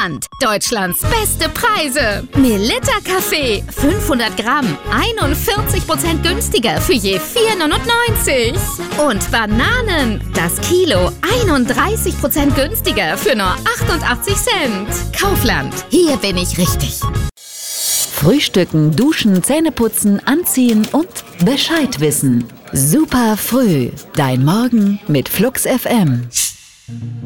Kaufland. Deutschlands beste Preise. Melitta Kaffee, 500 Gramm, 41% günstiger für je 4,99. Und Bananen, das Kilo, 31% günstiger für nur 88 Cent. Kaufland, hier bin ich richtig. Frühstücken, duschen, Zähneputzen, anziehen und Bescheid wissen. Super früh. Dein Morgen mit Flux FM.